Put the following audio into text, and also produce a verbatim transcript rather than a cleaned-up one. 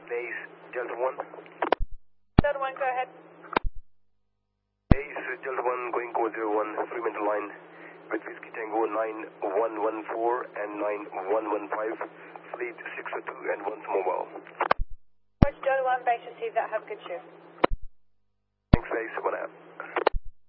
Base Delta one. Delta one, go ahead. Base Delta one going code zero one, Fremantle line with Whiskey Tango nine one one four and nine one one five, fleet six oh two and one's mobile. Delta one, base received that, have a good shift. Thanks, base, one out.